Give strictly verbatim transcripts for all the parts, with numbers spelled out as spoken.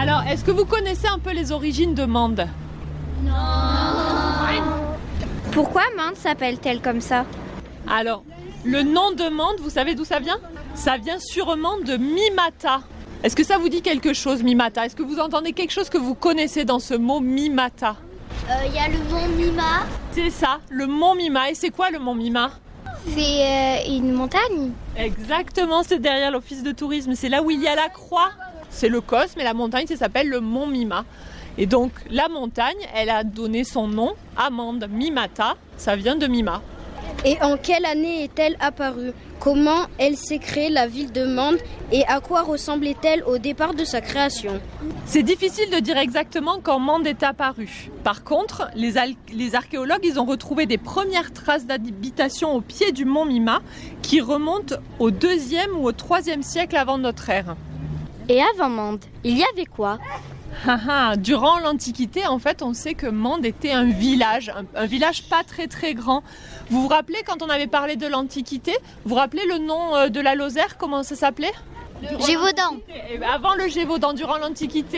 Alors, est-ce que vous connaissez un peu les origines de Mende ? Pourquoi Mende s'appelle-t-elle comme ça ? Alors, le nom de Mende, vous savez d'où ça vient ? Ça vient sûrement de Mimata. Est-ce que ça vous dit quelque chose, Mimata ? Est-ce que vous entendez quelque chose que vous connaissez dans ce mot Mimata ? Il euh, y a le mont Mima. C'est ça, le mont Mima. Et c'est quoi le mont Mima ? C'est euh, une montagne. Exactement, c'est derrière l'office de tourisme. C'est là où il y a la croix. C'est le Cosme, mais la montagne, ça s'appelle le mont Mima. Et donc, la montagne, elle a donné son nom à Mende. Mimata, ça vient de Mima. Et en quelle année est-elle apparue ? Comment elle s'est créée, la ville de Mende, et à quoi ressemblait-elle au départ de sa création ? C'est difficile de dire exactement quand Mende est apparue. Par contre, les, al- les archéologues, ils ont retrouvé des premières traces d'habitation au pied du mont Mima qui remontent au deuxième ou au troisième siècle avant notre ère. Et avant Mende, il y avait quoi ? Durant l'Antiquité, en fait, on sait que Mende était un village, un, un village pas très très grand. Vous vous rappelez quand on avait parlé de l'Antiquité, vous vous rappelez le nom de la Lozère, comment ça s'appelait ? Gévaudan. Avant le Gévaudan, durant l'Antiquité,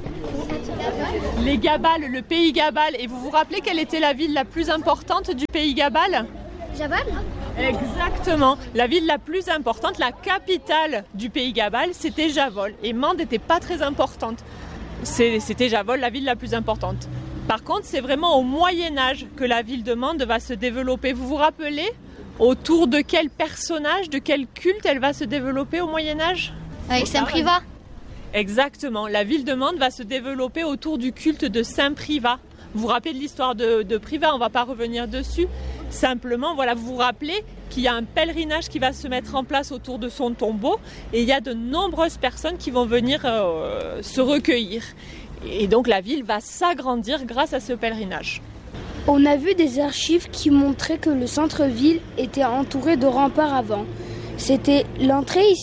les Gabales, le pays Gabal. Et vous vous rappelez quelle était la ville la plus importante du pays Gabal ? Jabal ? Exactement. La ville la plus importante, la capitale du pays Gabal, c'était Javol. Et Mende n'était pas très importante. C'est, c'était Javol, la ville la plus importante. Par contre, c'est vraiment au Moyen-Âge que la ville de Mende va se développer. Vous vous rappelez autour de quel personnage, de quel culte elle va se développer au Moyen-Âge ? Avec Saint-Privat. Exactement. La ville de Mende va se développer autour du culte de Saint-Privat. Vous vous rappelez de l'histoire de, de Privat, on ne va pas revenir dessus. Simplement, voilà, vous vous rappelez qu'il y a un pèlerinage qui va se mettre en place autour de son tombeau et il y a de nombreuses personnes qui vont venir euh, se recueillir. Et donc la ville va s'agrandir grâce à ce pèlerinage. On a vu des archives qui montraient que le centre-ville était entouré de remparts avant. C'était l'entrée ici ?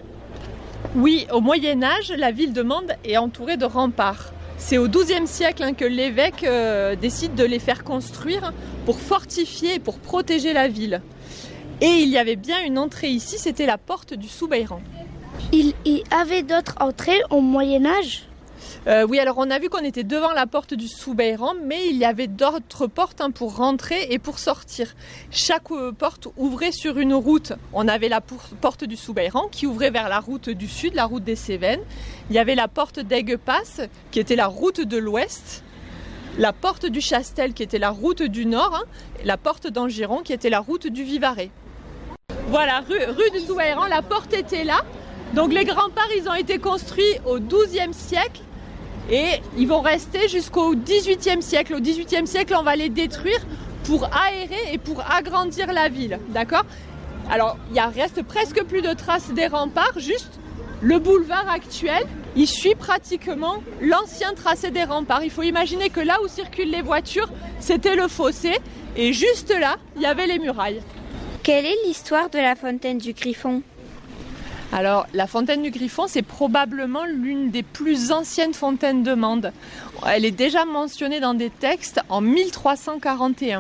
Oui, au Moyen-Âge, la ville de Mende est entourée de remparts. C'est au douzième siècle hein, que l'évêque euh, décide de les faire construire pour fortifier et pour protéger la ville. Et il y avait bien une entrée ici, c'était la porte du Soubeyran. Il y avait d'autres entrées au Moyen-Âge ? Euh, oui, alors on a vu qu'on était devant la porte du Soubeyran, mais il y avait d'autres portes hein, pour rentrer et pour sortir. Chaque euh, porte ouvrait sur une route. On avait la pour- porte du Soubeyran qui ouvrait vers la route du sud, la route des Cévennes. Il y avait la porte d'Aiguepasse qui était la route de l'ouest. La porte du Chastel qui était la route du nord. Hein, et la porte d'Angiron qui était la route du Vivarais. Voilà, rue, rue du Soubeyran, la porte était là. Donc les remparts, ils ont été construits au douzième siècle. Et ils vont rester jusqu'au dix-huitième siècle. Au dix-huitième siècle, on va les détruire pour aérer et pour agrandir la ville. D'accord ? Alors, il ne reste presque plus de traces des remparts. Juste le boulevard actuel, il suit pratiquement l'ancien tracé des remparts. Il faut imaginer que là où circulent les voitures, c'était le fossé. Et juste là, il y avait les murailles. Quelle est l'histoire de la fontaine du Griffon ? Alors, la fontaine du Griffon, c'est probablement l'une des plus anciennes fontaines de Mende. Elle est déjà mentionnée dans des textes en mille trois cent quarante et un.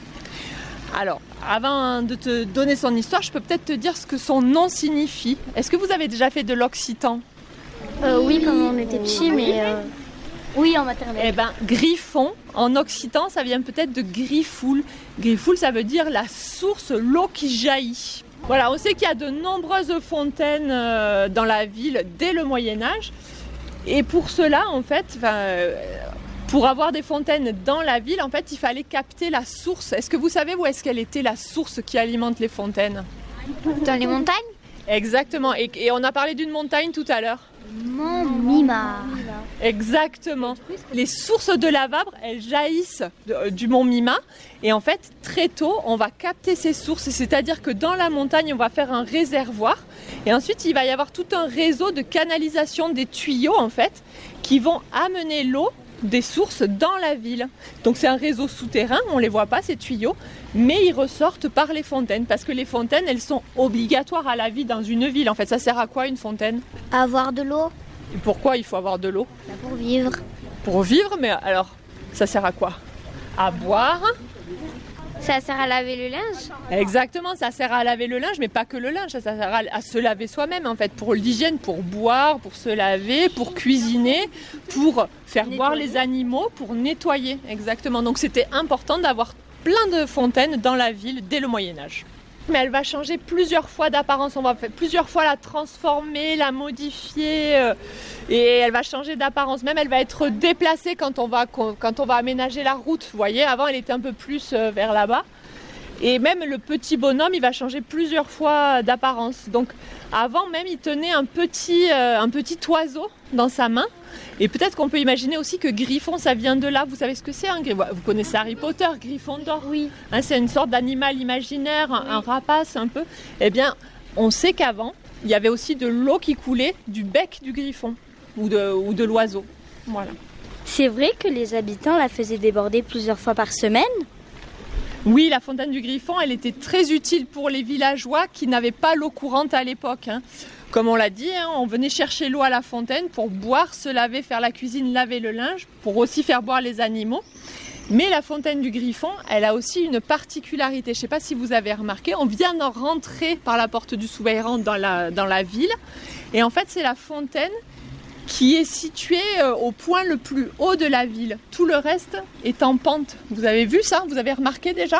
Alors, avant de te donner son histoire, je peux peut-être te dire ce que son nom signifie. Est-ce que vous avez déjà fait de l'occitan ? euh, Oui, quand on était petits, mais... Euh... Oui, en maternelle. Eh bien, Griffon, en occitan, ça vient peut-être de Griffoul. Griffoul, ça veut dire la source, l'eau qui jaillit. Voilà, on sait qu'il y a de nombreuses fontaines euh, dans la ville dès le Moyen-Âge. Et pour cela, en fait, euh, pour avoir des fontaines dans la ville, en fait, il fallait capter la source. Est-ce que vous savez où est-ce qu'elle était, la source qui alimente les fontaines ? Dans les montagnes ? Exactement. Et, et on a parlé d'une montagne tout à l'heure. Mont Mima. Exactement. Les sources de lavabre, elles jaillissent de, du mont Mima. Et en fait, très tôt, on va capter ces sources. C'est-à-dire que dans la montagne, on va faire un réservoir. Et ensuite, il va y avoir tout un réseau de canalisation des tuyaux, en fait, qui vont amener l'eau des sources dans la ville. Donc c'est un réseau souterrain, on ne les voit pas ces tuyaux, mais ils ressortent par les fontaines, parce que les fontaines, elles sont obligatoires à la vie dans une ville. En fait, ça sert à quoi une fontaine ? Avoir de l'eau. Et pourquoi il faut avoir de l'eau ? Pour vivre. Pour vivre, mais alors, ça sert à quoi ? À boire, Ça sert à laver le linge? Exactement, ça sert à laver le linge, mais pas que le linge, ça sert à, à se laver soi-même en fait, pour l'hygiène, pour boire, pour se laver, pour cuisiner, pour faire nettoyer. Boire les animaux, pour nettoyer, exactement. Donc c'était important d'avoir plein de fontaines dans la ville dès le Moyen-Âge. Mais elle va changer plusieurs fois d'apparence, on va plusieurs fois la transformer, la modifier euh, et elle va changer d'apparence. Même elle va être déplacée quand on va, quand on va aménager la route. Vous voyez, avant elle était un peu plus euh, vers là-bas. Et même le petit bonhomme, il va changer plusieurs fois d'apparence. Donc avant même, il tenait un petit, euh, un petit oiseau dans sa main. Et peut-être qu'on peut imaginer aussi que Griffon, ça vient de là. Vous savez ce que c'est, hein, vous connaissez Harry Potter, Gryffondor. Oui. Hein, c'est une sorte d'animal imaginaire, un, oui. un rapace un peu. Eh bien, on sait qu'avant, il y avait aussi de l'eau qui coulait du bec du griffon ou de, ou de l'oiseau. Voilà. C'est vrai que les habitants la faisaient déborder plusieurs fois par semaine ? Oui, la fontaine du Griffon, elle était très utile pour les villageois qui n'avaient pas l'eau courante à l'époque. Hein. Comme on l'a dit, hein, on venait chercher l'eau à la fontaine pour boire, se laver, faire la cuisine, laver le linge, pour aussi faire boire les animaux. Mais la fontaine du Griffon, elle a aussi une particularité. Je ne sais pas si vous avez remarqué, on vient de rentrer par la porte du Soubeyran dans la, dans la ville. Et en fait, c'est la fontaine qui est située au point le plus haut de la ville. Tout le reste est en pente. Vous avez vu ça? Vous avez remarqué déjà?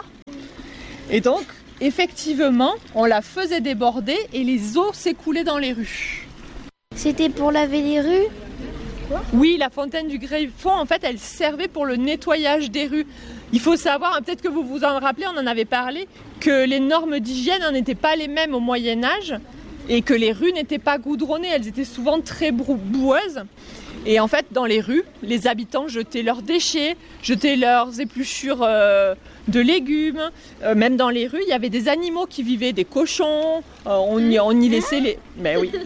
Et donc, effectivement, on la faisait déborder et les eaux s'écoulaient dans les rues. C'était pour laver les rues? Oui, la fontaine du Griffon, en fait, elle servait pour le nettoyage des rues. Il faut savoir, peut-être que vous vous en rappelez, on en avait parlé, que les normes d'hygiène n'étaient pas les mêmes au Moyen-Âge et que les rues n'étaient pas goudronnées, elles étaient souvent très boueuses. Et en fait, dans les rues, les habitants jetaient leurs déchets, jetaient leurs épluchures euh, de légumes. Euh, même dans les rues, il y avait des animaux qui vivaient, des cochons. Euh, on, y, on y laissait les... Mais oui.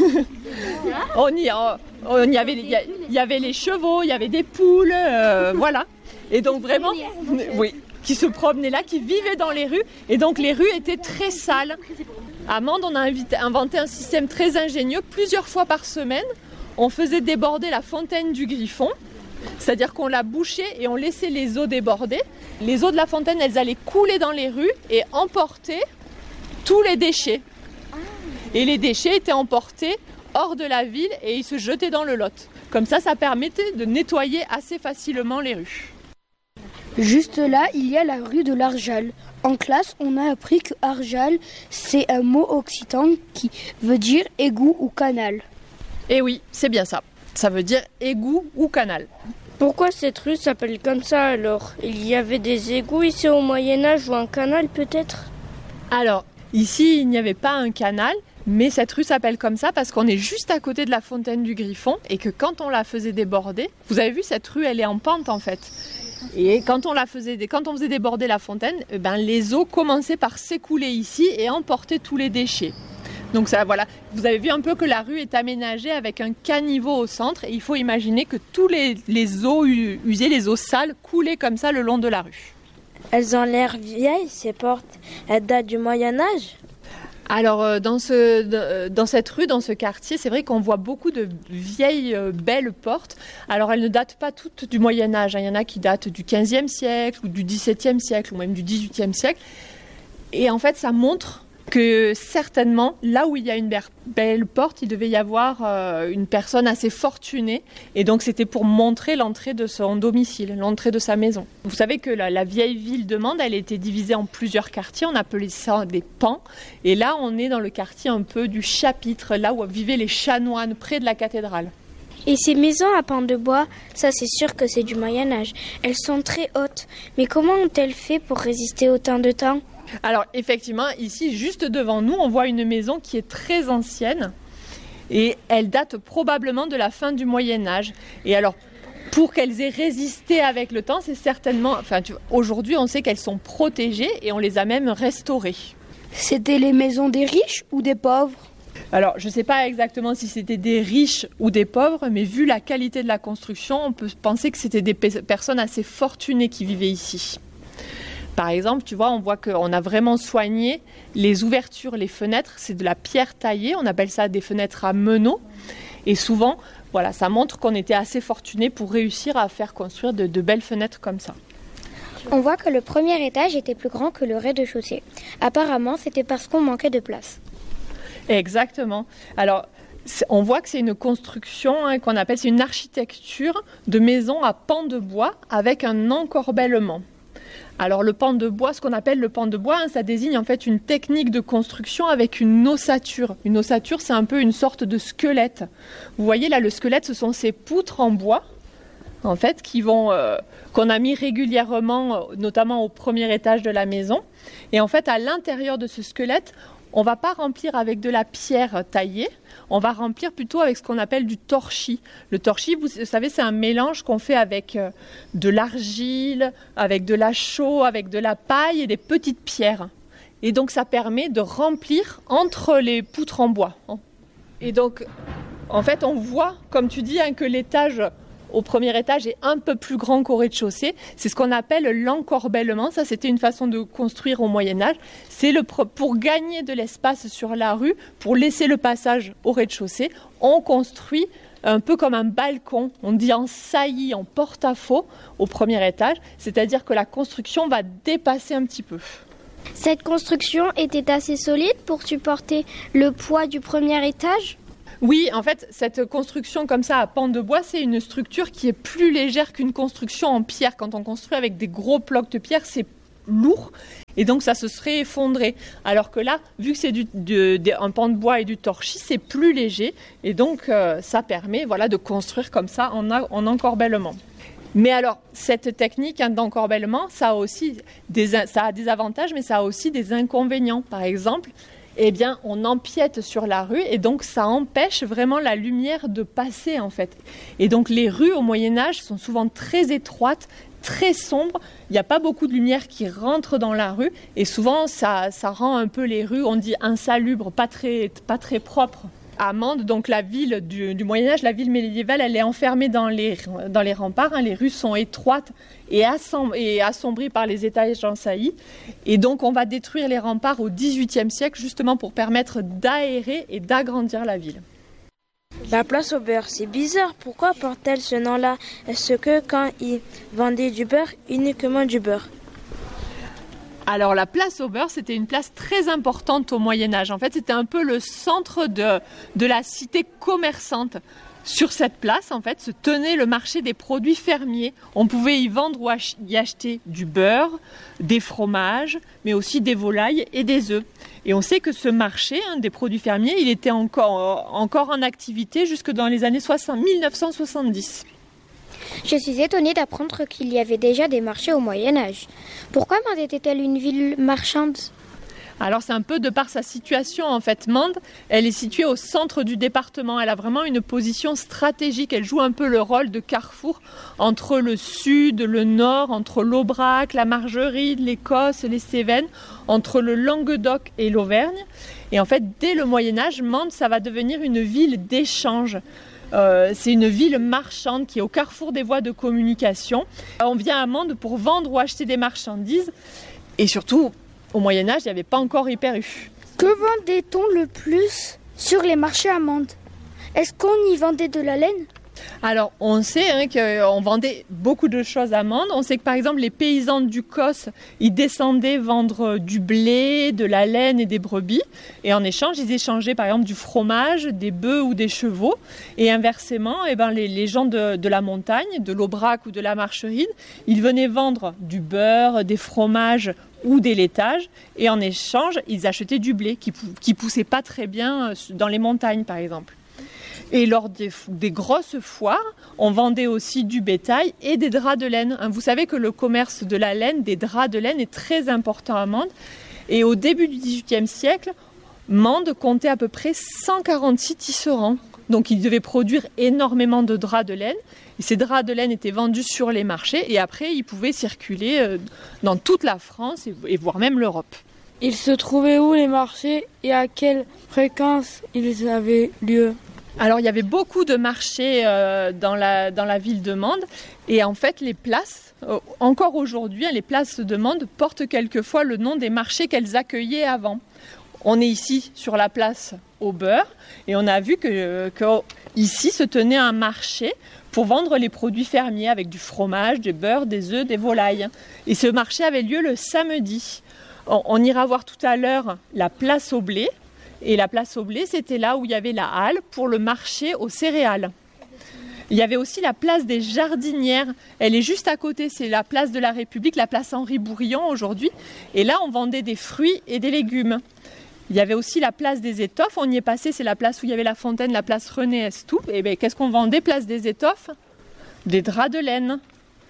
on, y, on y avait, il y, il y avait les chevaux, il y avait des poules, euh, voilà. Et donc vraiment, oui, qui se promenaient là, qui vivaient dans les rues. Et donc les rues étaient très sales. À Mende, on a invité, inventé un système très ingénieux. Plusieurs fois par semaine, on faisait déborder la fontaine du Griffon, c'est-à-dire qu'on la bouchait et on laissait les eaux déborder. Les eaux de la fontaine, elles allaient couler dans les rues et emporter tous les déchets. Et les déchets étaient emportés hors de la ville et ils se jetaient dans le Lot. Comme ça, ça permettait de nettoyer assez facilement les rues. Juste là, il y a la rue de l'Arjal. En classe, on a appris que Arjal, c'est un mot occitan qui veut dire égout ou canal. Et oui, c'est bien ça. Ça veut dire égout ou canal. Pourquoi cette rue s'appelle comme ça alors? Il y avait des égouts ici au Moyen-Âge ou un canal peut-être? Alors, ici, il n'y avait pas un canal, mais cette rue s'appelle comme ça parce qu'on est juste à côté de la fontaine du Griffon et que quand on la faisait déborder, vous avez vu, cette rue, elle est en pente en fait. Et quand on, la faisait, quand on faisait déborder la fontaine, eh ben, les eaux commençaient par s'écouler ici et emporter tous les déchets. Donc ça, voilà, vous avez vu un peu que la rue est aménagée avec un caniveau au centre et il faut imaginer que tous les, les eaux usées, les eaux sales coulaient comme ça le long de la rue. Elles ont l'air vieilles, ces portes. Elles datent du Moyen-Âge? Alors dans, ce, dans cette rue, dans ce quartier, c'est vrai qu'on voit beaucoup de vieilles euh, belles portes. Alors elles ne datent pas toutes du Moyen-Âge, hein. Il y en a qui datent du quinzième siècle ou du dix-septième siècle ou même du dix-huitième siècle. Et en fait ça montre que certainement, là où il y a une belle porte, il devait y avoir euh, une personne assez fortunée. Et donc, c'était pour montrer l'entrée de son domicile, l'entrée de sa maison. Vous savez que la, la vieille ville de Mende, elle était divisée en plusieurs quartiers. On appelait ça des pans. Et là, on est dans le quartier un peu du chapitre, là où vivaient les chanoines, près de la cathédrale. Et ces maisons à pans de bois, ça c'est sûr que c'est du Moyen-Âge. Elles sont très hautes. Mais comment ont-elles fait pour résister autant de temps ? Alors effectivement, ici, juste devant nous, on voit une maison qui est très ancienne et elle date probablement de la fin du Moyen-Âge. Et alors, pour qu'elles aient résisté avec le temps, c'est certainement... Enfin, tu, aujourd'hui, on sait qu'elles sont protégées et on les a même restaurées. C'était les maisons des riches ou des pauvres ? Alors, je ne sais pas exactement si c'était des riches ou des pauvres, mais vu la qualité de la construction, on peut penser que c'était des pe- personnes assez fortunées qui vivaient ici. Par exemple, tu vois, on voit qu'on a vraiment soigné les ouvertures, les fenêtres. C'est de la pierre taillée, on appelle ça des fenêtres à meneaux. Et souvent, voilà, ça montre qu'on était assez fortunés pour réussir à faire construire de, de belles fenêtres comme ça. On voit que le premier étage était plus grand que le rez-de-chaussée. Apparemment, c'était parce qu'on manquait de place. Exactement. Alors, on voit que c'est une construction hein, qu'on appelle, c'est une architecture de maison à pans de bois avec un encorbellement. Alors le pan de bois, ce qu'on appelle le pan de bois, hein, ça désigne en fait une technique de construction avec une ossature. Une ossature, c'est un peu une sorte de squelette. Vous voyez là, le squelette, ce sont ces poutres en bois, en fait, qui vont, euh, qu'on a mis régulièrement, notamment au premier étage de la maison. Et en fait, à l'intérieur de ce squelette, on ne va pas remplir avec de la pierre taillée, on va remplir plutôt avec ce qu'on appelle du torchis. Le torchis, vous savez, c'est un mélange qu'on fait avec de l'argile, avec de la chaux, avec de la paille et des petites pierres. Et donc ça permet de remplir entre les poutres en bois. Et donc, en fait, on voit, comme tu dis, hein, que l'étage au premier étage est un peu plus grand qu'au rez-de-chaussée. C'est ce qu'on appelle l'encorbellement. Ça, c'était une façon de construire au Moyen-Âge. C'est le, pour gagner de l'espace sur la rue, pour laisser le passage au rez-de-chaussée, on construit un peu comme un balcon. On dit en saillie, en porte-à-faux au premier étage. C'est-à-dire que la construction va dépasser un petit peu. Cette construction était assez solide pour supporter le poids du premier étage ? Oui, en fait, cette construction comme ça à pans de bois, c'est une structure qui est plus légère qu'une construction en pierre. Quand on construit avec des gros blocs de pierre, c'est lourd et donc ça se serait effondré. Alors que là, vu que c'est du, de, de, un pan de bois et du torchis, c'est plus léger et donc euh, ça permet voilà, de construire comme ça en, en encorbellement. Mais alors, cette technique hein, d'encorbellement, ça a aussi des, ça a des avantages, mais ça a aussi des inconvénients. Par exemple, eh bien, on empiète sur la rue et donc ça empêche vraiment la lumière de passer en fait. Et donc les rues au Moyen-Âge sont souvent très étroites, très sombres. Il n'y a pas beaucoup de lumière qui rentre dans la rue et souvent ça, ça rend un peu les rues, on dit insalubres, pas très, pas très propres. À Mende, donc la ville du, du Moyen-Âge, la ville médiévale, elle est enfermée dans les, dans les remparts. Hein. Les rues sont étroites et, assom- et assombries par les étages en saillie. Et donc on va détruire les remparts au dix-huitième siècle justement pour permettre d'aérer et d'agrandir la ville. La place au beurre, c'est bizarre. Pourquoi porte-t-elle ce nom-là? Est-ce que quand ils vendaient du beurre, uniquement du beurre? Alors la place au beurre, c'était une place très importante au Moyen-Âge. En fait, c'était un peu le centre de, de la cité commerçante. Sur cette place, en fait, se tenait le marché des produits fermiers. On pouvait y vendre ou ach- y acheter du beurre, des fromages, mais aussi des volailles et des œufs. Et on sait que ce marché hein, des produits fermiers, il était encore, encore en activité jusque dans les années soixante, mille neuf cent soixante-dix. Je suis étonnée d'apprendre qu'il y avait déjà des marchés au Moyen-Âge. Pourquoi Mende était-elle une ville marchande ? Alors c'est un peu de par sa situation en fait. Mende, elle est située au centre du département. Elle a vraiment une position stratégique. Elle joue un peu le rôle de carrefour entre le sud, le nord, entre l'Aubrac, la Margeride, l'Écosse, les Cévennes, entre le Languedoc et l'Auvergne. Et en fait, dès le Moyen-Âge, Mende, ça va devenir une ville d'échange. Euh, c'est une ville marchande qui est au carrefour des voies de communication. On vient à Mende pour vendre ou acheter des marchandises et surtout au Moyen-Âge, il n'y avait pas encore Hyper U. Que vendait-on le plus sur les marchés à Mende? Est-ce qu'on y vendait de la laine? Alors, on sait hein, qu'on vendait beaucoup de choses à Mende. On sait que par exemple, les paysans du Cos, ils descendaient vendre du blé, de la laine et des brebis. Et en échange, ils échangeaient par exemple du fromage, des bœufs ou des chevaux. Et inversement, eh ben, les, les gens de, de la montagne, de l'Aubrac ou de la Marcheride, ils venaient vendre du beurre, des fromages ou des laitages. Et en échange, ils achetaient du blé qui ne poussait pas très bien dans les montagnes par exemple. Et lors des, des grosses foires, on vendait aussi du bétail et des draps de laine. Vous savez que le commerce de la laine, des draps de laine est très important à Mende. Et au début du dix-huitième siècle, Mende comptait à peu près cent quarante-six tisserands. Donc il devait produire énormément de draps de laine. Et ces draps de laine étaient vendus sur les marchés et après ils pouvaient circuler dans toute la France et voire même l'Europe. Ils se trouvaient où les marchés et à quelle fréquence ils avaient lieu ? Alors il y avait beaucoup de marchés euh, dans, la, dans la ville de Mende et en fait les places, euh, encore aujourd'hui, les places de Mende portent quelquefois le nom des marchés qu'elles accueillaient avant. On est ici sur la place au beurre et on a vu que, que ici se tenait un marché pour vendre les produits fermiers avec du fromage, du beurre, des œufs, des volailles. Et ce marché avait lieu le samedi. On, on ira voir tout à l'heure la place au blé. Et la place au blé, c'était là où il y avait la halle pour le marché aux céréales. Il y avait aussi la place des Jardinières. Elle est juste à côté, c'est la place de la République, la place Henri Bourillon aujourd'hui. Et là, on vendait des fruits et des légumes. Il y avait aussi la place des Étoffes. On y est passé, c'est la place où il y avait la fontaine, la place René Estou. Et bien, qu'est-ce qu'on vendait, place des Étoffes? Des draps de laine.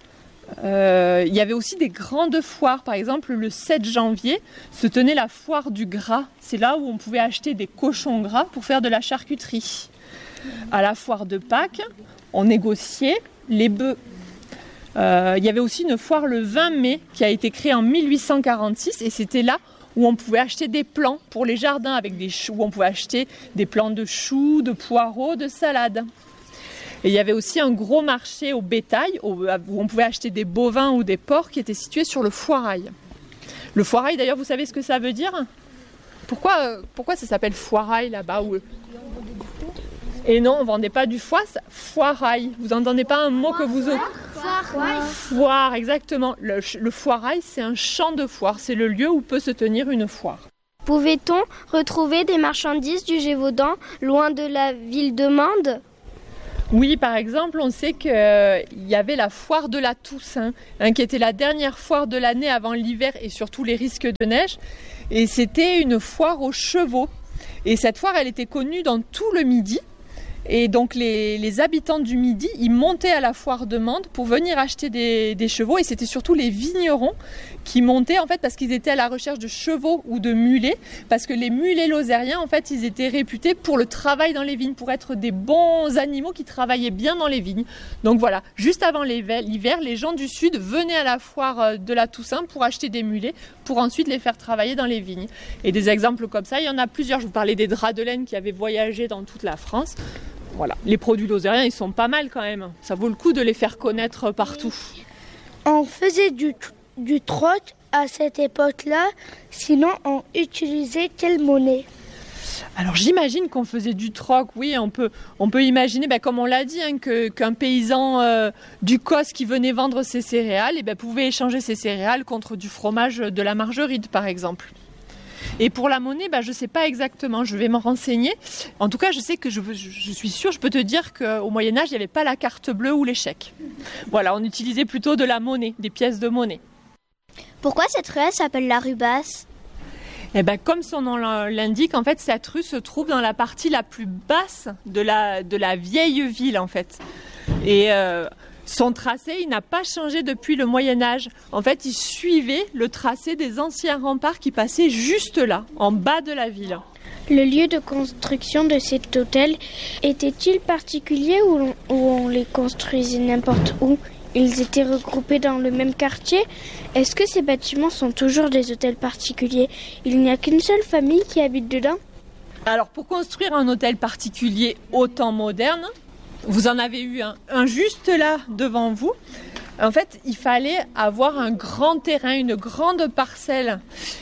Euh, il y avait aussi des grandes foires. Par exemple, le sept janvier se tenait la foire du gras. C'est là où on pouvait acheter des cochons gras pour faire de la charcuterie. À la foire de Pâques, on négociait les bœufs. Euh, il y avait aussi une foire le vingt mai qui a été créée en mille huit cent quarante-six et c'était là où on pouvait acheter des plants pour les jardins avec des choux, où on pouvait acheter des plants de choux, de poireaux, de salades. Et il y avait aussi un gros marché au bétail où on pouvait acheter des bovins ou des porcs qui était situé sur le foirail. Le foirail, d'ailleurs, vous savez ce que ça veut dire? Pourquoi, pourquoi ça s'appelle foirail là-bas où... Et non, on ne vendait pas du foie, ça, foirail. Vous n'entendez pas un mot que vous... Foire. Foire. Foire, exactement. Le, le foirail, c'est un champ de foire. C'est le lieu où peut se tenir une foire. Pouvait-on retrouver des marchandises du Gévaudan loin de la ville de Mende? Oui, par exemple, on sait qu'il euh, y avait la foire de la Toussaint, hein, qui était la dernière foire de l'année avant l'hiver et surtout les risques de neige. Et c'était une foire aux chevaux. Et cette foire, elle était connue dans tout le Midi. Et donc les, les habitants du Midi, ils montaient à la foire de Mende pour venir acheter des, des chevaux. Et c'était surtout les vignerons qui montaient en fait parce qu'ils étaient à la recherche de chevaux ou de mulets. Parce que les mulets lozériens, en fait, ils étaient réputés pour le travail dans les vignes, pour être des bons animaux qui travaillaient bien dans les vignes. Donc voilà, juste avant l'hiver, les gens du Sud venaient à la foire de la Toussaint pour acheter des mulets, pour ensuite les faire travailler dans les vignes. Et des exemples comme ça, il y en a plusieurs. Je vous parlais des draps de laine qui avaient voyagé dans toute la France. Voilà, les produits lozériens, ils sont pas mal quand même. Ça vaut le coup de les faire connaître partout. On faisait du, du troc à cette époque-là, sinon on utilisait quelle monnaie? Alors j'imagine qu'on faisait du troc, oui, on peut, on peut imaginer, ben, comme on l'a dit, hein, que, qu'un paysan euh, du Cos qui venait vendre ses céréales eh ben, pouvait échanger ses céréales contre du fromage de la Margeride, par exemple. Et pour la monnaie, bah, je ne sais pas exactement, je vais m'en renseigner. En tout cas, je sais que je, je suis sûre, je peux te dire qu'au Moyen-Âge, il n'y avait pas la carte bleue ou les chèques. Voilà, on utilisait plutôt de la monnaie, des pièces de monnaie. Pourquoi cette rue s'appelle la rue Basse? Eh ben, comme son nom l'indique, en fait, cette rue se trouve dans la partie la plus basse de la, de la vieille ville, en fait. Et... Euh, Son tracé, il n'a pas changé depuis le Moyen-Âge. En fait, il suivait le tracé des anciens remparts qui passaient juste là, en bas de la ville. Le lieu de construction de cet hôtel était-il particulier ou on, ou on les construisait n'importe où? Ils étaient regroupés dans le même quartier? Est-ce que ces bâtiments sont toujours des hôtels particuliers? Il n'y a qu'une seule famille qui habite dedans? Alors, pour construire un hôtel particulier au temps moderne, vous en avez eu un, un juste là devant vous. En fait, il fallait avoir un grand terrain, une grande parcelle.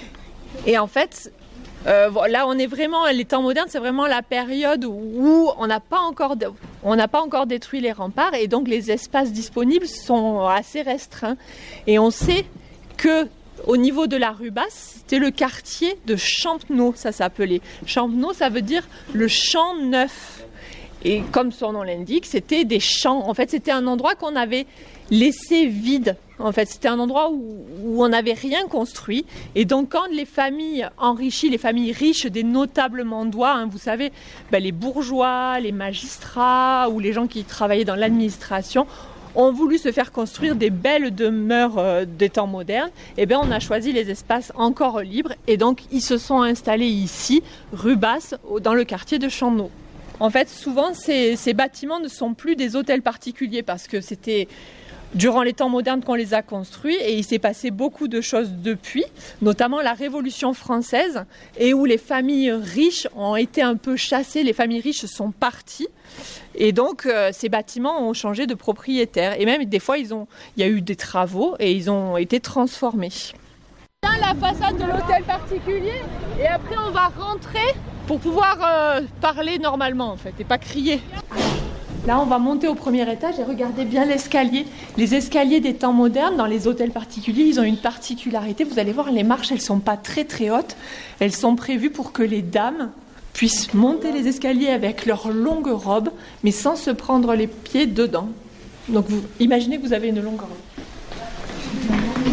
Et en fait, euh, là, on est vraiment, les temps modernes, c'est vraiment la période où on n'a pas encore, on n'a pas encore détruit les remparts et donc les espaces disponibles sont assez restreints. Et on sait que au niveau de la rue Basse, c'était le quartier de Champenoz, ça s'appelait. Champenoz, ça veut dire le champ neuf. Et comme son nom l'indique, c'était des champs. En fait, c'était un endroit qu'on avait laissé vide. En fait, c'était un endroit où, où on n'avait rien construit. Et donc, quand les familles enrichies, les familles riches des notables mandois, hein, vous savez, ben, les bourgeois, les magistrats ou les gens qui travaillaient dans l'administration, ont voulu se faire construire des belles demeures euh, des temps modernes, et bien on a choisi les espaces encore libres. Et donc, ils se sont installés ici, rue Basse, dans le quartier de Champenoz. En fait, souvent, ces, ces bâtiments ne sont plus des hôtels particuliers parce que c'était durant les temps modernes qu'on les a construits et il s'est passé beaucoup de choses depuis, notamment la Révolution française et où les familles riches ont été un peu chassées, les familles riches sont parties et donc euh, ces bâtiments ont changé de propriétaire et même des fois, ils ont, il y a eu des travaux et ils ont été transformés. Dans la façade de l'hôtel particulier et après on va rentrer pour pouvoir euh, parler normalement en fait et pas crier. Là, on va monter au premier étage et regardez bien l'escalier. Les escaliers des temps modernes, dans les hôtels particuliers, ils ont une particularité. Vous allez voir, les marches, elles ne sont pas très très hautes. Elles sont prévues pour que les dames puissent monter les escaliers avec leurs longues robes, mais sans se prendre les pieds dedans. Donc, vous imaginez que vous avez une longue robe.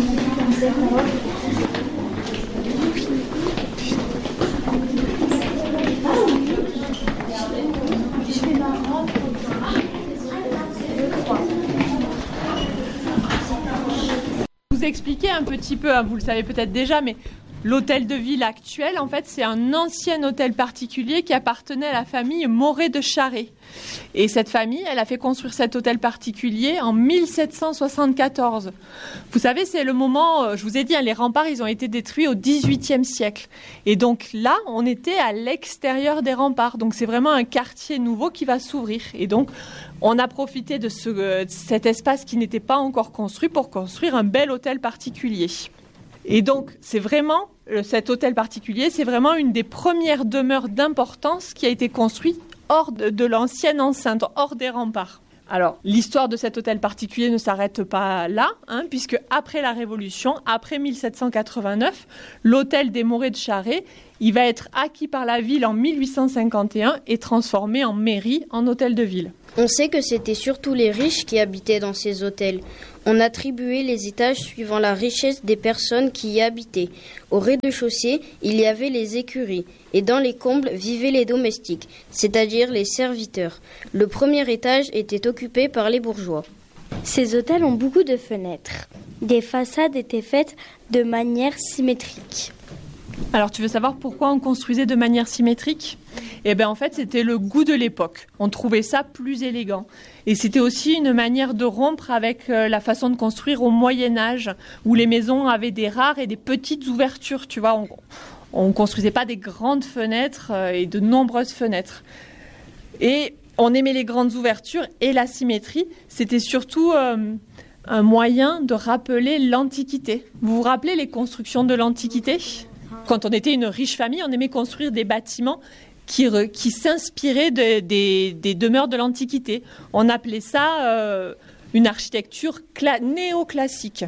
Vous expliquer un petit peu, hein, vous le savez peut-être déjà, mais l'hôtel de ville actuel, en fait, c'est un ancien hôtel particulier qui appartenait à la famille Moret de Charret. Et cette famille, elle a fait construire cet hôtel particulier en mille sept cent soixante-quatorze. Vous savez, c'est le moment, je vous ai dit, hein, les remparts, ils ont été détruits au dix-huitième siècle. Et donc là, on était à l'extérieur des remparts. Donc c'est vraiment un quartier nouveau qui va s'ouvrir. Et donc, on a profité de, ce, de cet espace qui n'était pas encore construit pour construire un bel hôtel particulier. Et donc, c'est vraiment, cet hôtel particulier, c'est vraiment une des premières demeures d'importance qui a été construite hors de, de l'ancienne enceinte, hors des remparts. Alors, l'histoire de cet hôtel particulier ne s'arrête pas là, hein, puisque après la Révolution, après mille sept cent quatre-vingt-neuf, l'hôtel des Moret de Charret, il va être acquis par la ville en mille huit cent cinquante et un et transformé en mairie, en hôtel de ville. On sait que c'était surtout les riches qui habitaient dans ces hôtels. On attribuait les étages suivant la richesse des personnes qui y habitaient. Au rez-de-chaussée, il y avait les écuries, et dans les combles vivaient les domestiques, c'est-à-dire les serviteurs. Le premier étage était occupé par les bourgeois. Ces hôtels ont beaucoup de fenêtres. Des façades étaient faites de manière symétrique. Alors, tu veux savoir pourquoi on construisait de manière symétrique ? Eh bien, en fait, c'était le goût de l'époque. On trouvait ça plus élégant. Et c'était aussi une manière de rompre avec euh, la façon de construire au Moyen-Âge, où les maisons avaient des rares et des petites ouvertures, tu vois. On ne construisait pas des grandes fenêtres euh, et de nombreuses fenêtres. Et on aimait les grandes ouvertures et la symétrie. C'était surtout euh, un moyen de rappeler l'Antiquité. Vous vous rappelez les constructions de l'Antiquité ? Quand on était une riche famille, on aimait construire des bâtiments qui, re, qui s'inspiraient de, des, des demeures de l'Antiquité. On appelait ça euh, une architecture cla- néoclassique.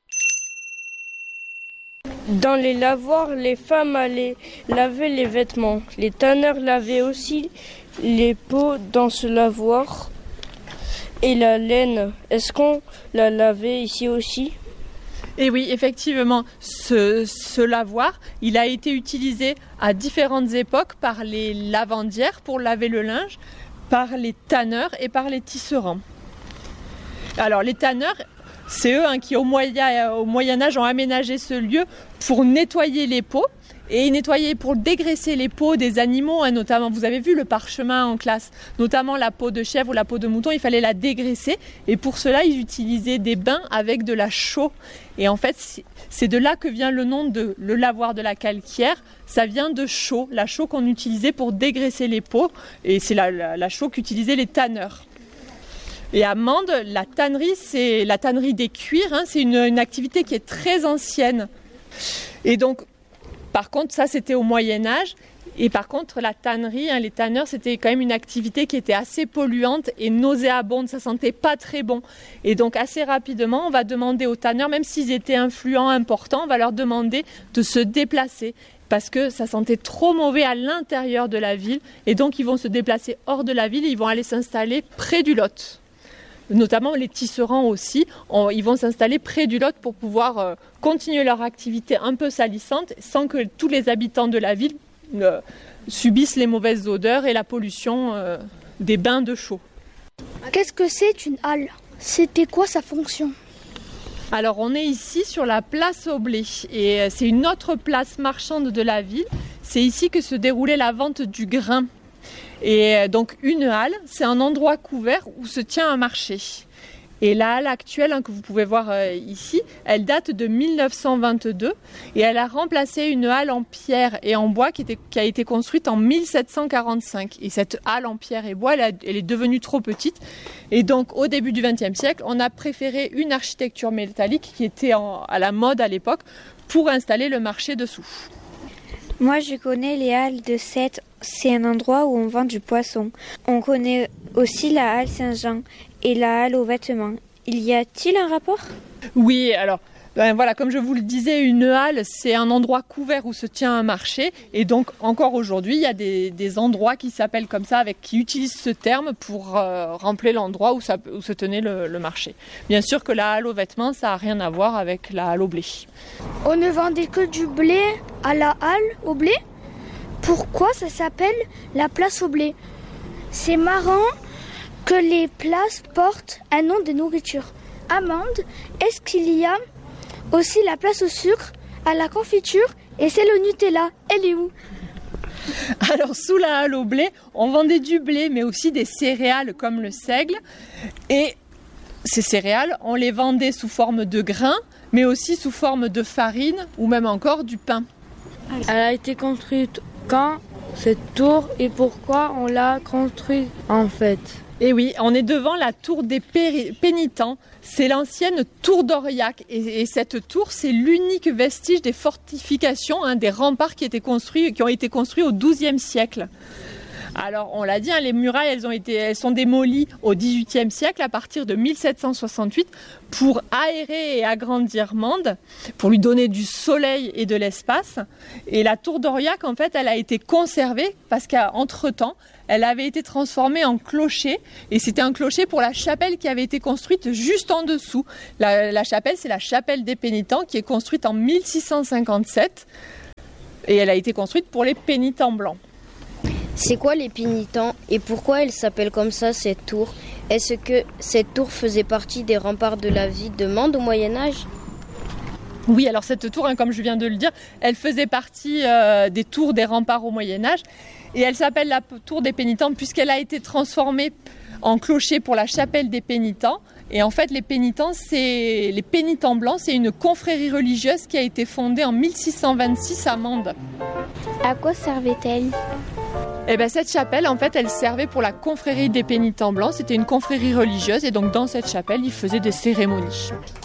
Dans les lavoirs, les femmes allaient laver les vêtements. Les tanneurs lavaient aussi les peaux dans ce lavoir. Et la laine, est-ce qu'on la lavait ici aussi ? Et oui, effectivement, ce, ce lavoir, il a été utilisé à différentes époques par les lavandières pour laver le linge, par les tanneurs et par les tisserands. Alors les tanneurs, c'est eux hein, qui au Moyen, au Moyen-Âge ont aménagé ce lieu pour nettoyer les peaux et nettoyer pour dégraisser les peaux des animaux, hein, notamment, vous avez vu le parchemin en classe, notamment la peau de chèvre ou la peau de mouton, il fallait la dégraisser et pour cela ils utilisaient des bains avec de la chaux. Et en fait, c'est de là que vient le nom de le lavoir de la Calquière, ça vient de chaux, la chaux qu'on utilisait pour dégraisser les peaux et c'est la, la, la chaux qu'utilisaient les tanneurs. Et à Mende, la tannerie, c'est la tannerie des cuirs, hein, c'est une, une activité qui est très ancienne. Et donc, par contre, ça c'était au Moyen-Âge. Et par contre, la tannerie, hein, les tanneurs, c'était quand même une activité qui était assez polluante et nauséabonde, ça sentait pas très bon. Et donc assez rapidement, on va demander aux tanneurs, même s'ils étaient influents, importants, on va leur demander de se déplacer parce que ça sentait trop mauvais à l'intérieur de la ville. Et donc ils vont se déplacer hors de la ville et ils vont aller s'installer près du Lot. Notamment les tisserands aussi, on, ils vont s'installer près du Lot pour pouvoir euh, continuer leur activité un peu salissante sans que tous les habitants de la ville euh, subissent les mauvaises odeurs et la pollution euh, des bains de chaux. Qu'est-ce que c'est une halle ? C'était quoi sa fonction ? Alors on est ici sur la place au blé et euh, c'est une autre place marchande de la ville. C'est ici que se déroulait la vente du grain. Et donc une halle, c'est un endroit couvert où se tient un marché. Et la halle actuelle hein, que vous pouvez voir euh, ici, elle date de mille neuf cent vingt-deux et elle a remplacé une halle en pierre et en bois qui, était, qui a été construite en mille sept cent quarante-cinq. Et cette halle en pierre et bois, elle, a, elle est devenue trop petite. Et donc au début du vingtième siècle, on a préféré une architecture métallique qui était en, à la mode à l'époque pour installer le marché dessous. Moi, je connais les halles de Sète. C'est un endroit où on vend du poisson. On connaît aussi la halle Saint-Jean et la halle aux vêtements. Il y a-t-il un rapport ? Oui, alors... Ben voilà, comme je vous le disais, une halle, c'est un endroit couvert où se tient un marché. Et donc, encore aujourd'hui, il y a des, des endroits qui s'appellent comme ça, avec, qui utilisent ce terme pour euh, remplir l'endroit où, ça, où se tenait le, le marché. Bien sûr que la halle aux vêtements, ça n'a rien à voir avec la halle au blé. On ne vendait que du blé à la halle au blé ? Pourquoi ça s'appelle la place au blé ? C'est marrant que les places portent un nom de nourriture. Amande, est-ce qu'il y a aussi la place au sucre, à la confiture et celle au Nutella? Elle est où? Alors sous la halle au blé, on vendait du blé mais aussi des céréales comme le seigle. Et ces céréales, on les vendait sous forme de grains mais aussi sous forme de farine ou même encore du pain. Elle a été construite quand, cette tour, et pourquoi on l'a construite en fait? Et oui, on est devant la tour des Péri- pénitents. C'est l'ancienne tour d'Aurillac. Et, et cette tour, c'est l'unique vestige des fortifications, hein, des remparts qui, étaient construits, qui ont été construits au douzième siècle. Alors, on l'a dit, hein, les murailles, elles, ont été, elles sont démolies au dix-huitième siècle, à partir de mille sept cent soixante-huit, pour aérer et agrandir Mende, pour lui donner du soleil et de l'espace. Et la tour d'Aurillac, en fait, elle a été conservée parce qu'entre-temps, elle avait été transformée en clocher. Et c'était un clocher pour la chapelle qui avait été construite juste en dessous. La, la chapelle, c'est la chapelle des pénitents qui est construite en mille six cent cinquante-sept. Et elle a été construite pour les pénitents blancs. C'est quoi les pénitents et pourquoi elle s'appelle comme ça cette tour? Est-ce que cette tour faisait partie des remparts de la ville de Mende au Moyen-Âge? Oui, alors cette tour, hein, comme je viens de le dire, elle faisait partie euh, des tours des remparts au Moyen-Âge. Et elle s'appelle la tour des pénitents puisqu'elle a été transformée en clocher pour la chapelle des pénitents. Et en fait, les pénitents, c'est les pénitents blancs, c'est une confrérie religieuse qui a été fondée en mille six cent vingt-six à Mende. À quoi servait-elle? Eh ben, cette chapelle, en fait, elle servait pour la confrérie des pénitents blancs. C'était une confrérie religieuse et donc dans cette chapelle, ils faisaient des cérémonies.